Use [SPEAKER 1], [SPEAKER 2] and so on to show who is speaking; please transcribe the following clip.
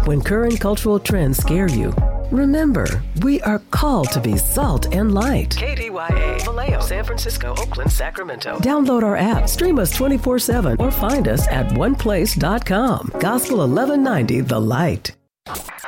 [SPEAKER 1] When current cultural trends scare you, remember, we are called to be salt and light. KDYA, Vallejo, San Francisco, Oakland, Sacramento. Download our app, stream us 24/7, or find us at oneplace.com. Gospel 1190, The Light.